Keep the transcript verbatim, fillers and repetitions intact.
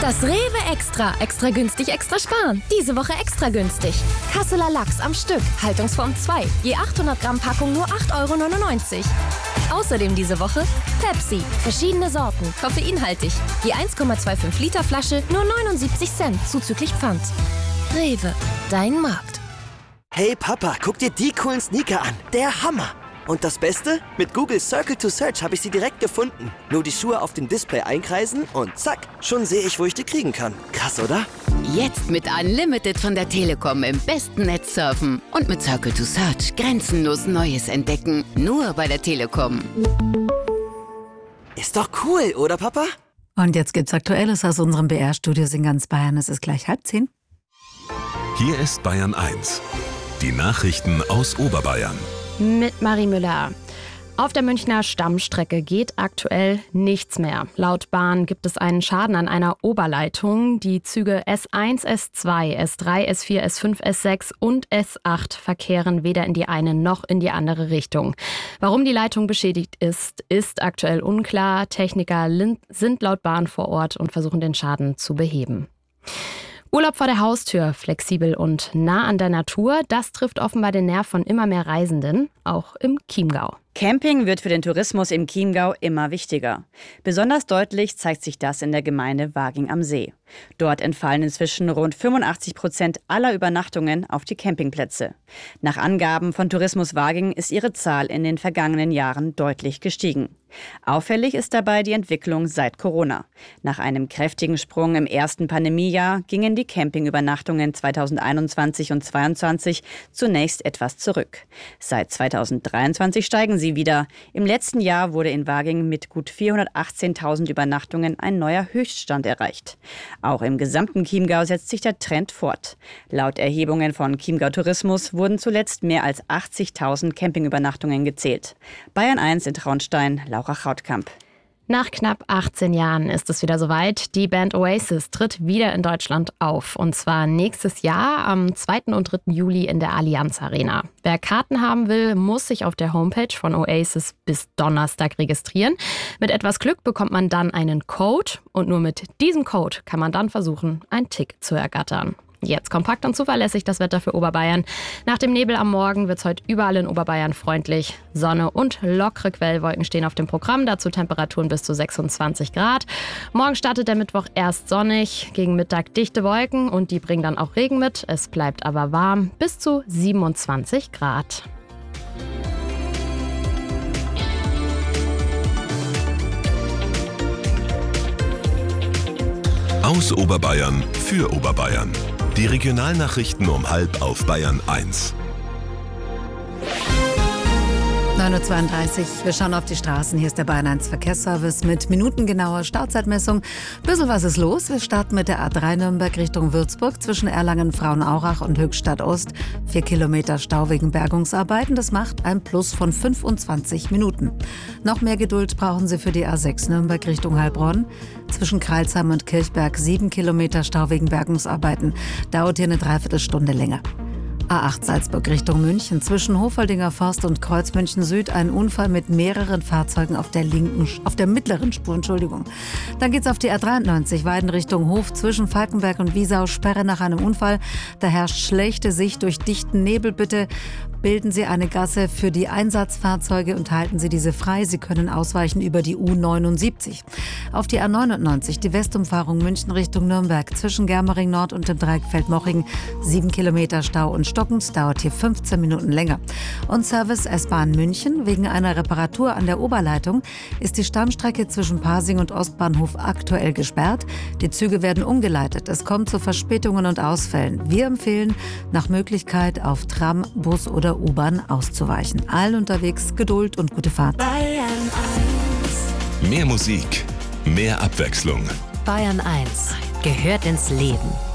Das Rewe Extra. Extra günstig, extra sparen. Diese Woche extra günstig. Kasseler Lachs am Stück. Haltungsform zwei. Je achthundert Gramm Packung nur acht Euro neunundneunzig. Außerdem diese Woche Pepsi. Verschiedene Sorten. Koffeinhaltig. Je eins Komma fünfundzwanzig Liter Flasche nur neunundsiebzig Cent. Zuzüglich Pfand. Rewe. Dein Markt. Hey Papa, guck dir die coolen Sneaker an. Der Hammer. Und das Beste? Mit Google Circle to Search habe ich sie direkt gefunden. Nur die Schuhe auf dem Display einkreisen und zack, schon sehe ich, wo ich die kriegen kann. Krass, oder? Jetzt mit Unlimited von der Telekom im besten Netz surfen. Und mit Circle to Search grenzenlos Neues entdecken. Nur bei der Telekom. Ist doch cool, oder Papa? Und jetzt gibt's Aktuelles aus unserem B R-Studios in ganz Bayern. Es ist gleich halb zehn. Hier ist Bayern eins. Die Nachrichten aus Oberbayern. Mit Marie Müller. Auf der Münchner Stammstrecke geht aktuell nichts mehr. Laut Bahn gibt es einen Schaden an einer Oberleitung. Die Züge S eins, S zwei, S drei, S vier, S fünf, S sechs und S acht verkehren weder in die eine noch in die andere Richtung. Warum die Leitung beschädigt ist, ist aktuell unklar. Techniker sind laut Bahn vor Ort und versuchen den Schaden zu beheben. Urlaub vor der Haustür, flexibel und nah an der Natur, das trifft offenbar den Nerv von immer mehr Reisenden, auch im Chiemgau. Camping wird für den Tourismus im Chiemgau immer wichtiger. Besonders deutlich zeigt sich das in der Gemeinde Waging am See. Dort entfallen inzwischen rund fünfundachtzig Prozent aller Übernachtungen auf die Campingplätze. Nach Angaben von Tourismus Waging ist ihre Zahl in den vergangenen Jahren deutlich gestiegen. Auffällig ist dabei die Entwicklung seit Corona. Nach einem kräftigen Sprung im ersten Pandemiejahr gingen die Campingübernachtungen zweitausendeinundzwanzig und zweitausendzweiundzwanzig zunächst etwas zurück. Seit zweitausenddreiundzwanzig steigen sie wieder. Im letzten Jahr wurde in Waging mit gut vierhundertachtzehntausend Übernachtungen ein neuer Höchststand erreicht. Auch im gesamten Chiemgau setzt sich der Trend fort. Laut Erhebungen von Chiemgau Tourismus wurden zuletzt mehr als achtzigtausend Campingübernachtungen gezählt. Bayern eins in Traunstein, Laura Krautkamp. Nach knapp achtzehn Jahren ist es wieder soweit. Die Band Oasis tritt wieder in Deutschland auf. Und zwar nächstes Jahr am zweiten und dritten Juli in der Allianz Arena. Wer Karten haben will, muss sich auf der Homepage von Oasis bis Donnerstag registrieren. Mit etwas Glück bekommt man dann einen Code. Und nur mit diesem Code kann man dann versuchen, ein Ticket zu ergattern. Jetzt kompakt und zuverlässig das Wetter für Oberbayern. Nach dem Nebel am Morgen wird es heute überall in Oberbayern freundlich. Sonne und lockere Quellwolken stehen auf dem Programm. Dazu Temperaturen bis zu sechsundzwanzig Grad. Morgen startet der Mittwoch erst sonnig. Gegen Mittag dichte Wolken und die bringen dann auch Regen mit. Es bleibt aber warm bis zu siebenundzwanzig Grad. Aus Oberbayern für Oberbayern. Die Regionalnachrichten um halb auf Bayern eins. neun Uhr zweiunddreißig. Wir schauen auf die Straßen. Hier ist der Bayern eins Verkehrsservice mit minutengenauer Startzeitmessung. Bisschen was ist los. Wir starten mit der A drei Nürnberg Richtung Würzburg zwischen Erlangen, Frauenaurach und Höchstadt Ost. Vier Kilometer Stau wegen Bergungsarbeiten. Das macht ein Plus von fünfundzwanzig Minuten. Noch mehr Geduld brauchen Sie für die A sechs Nürnberg Richtung Heilbronn. Zwischen Kreilsheim und Kirchberg sieben Kilometer Stau wegen Bergungsarbeiten. Dauert hier eine Dreiviertelstunde länger. A acht Salzburg Richtung München. Zwischen Hofaldinger Forst und Kreuz München Süd ein Unfall mit mehreren Fahrzeugen auf der linken, auf der mittleren Spur. Entschuldigung. Dann geht's auf die A dreiundneunzig Weiden Richtung Hof. Zwischen Falkenberg und Wiesau Sperre nach einem Unfall. Da herrscht schlechte Sicht durch dichten Nebel. Bitte bilden Sie eine Gasse für die Einsatzfahrzeuge und halten Sie diese frei. Sie können ausweichen über die U neunundsiebzig. Auf die A neunundneunzig, die Westumfahrung München Richtung Nürnberg. Zwischen Germering Nord und dem Dreieck Feldmoching sieben Kilometer Stau und stockend, dauert hier fünfzehn Minuten länger. Und Service S-Bahn München. Wegen einer Reparatur an der Oberleitung ist die Stammstrecke zwischen Pasing und Ostbahnhof aktuell gesperrt. Die Züge werden umgeleitet. Es kommt zu Verspätungen und Ausfällen. Wir empfehlen, nach Möglichkeit auf Tram, Bus oder U-Bahn auszuweichen. Allen unterwegs Geduld und gute Fahrt. Bayern eins. Mehr Musik, mehr Abwechslung. Bayern eins gehört ins Leben.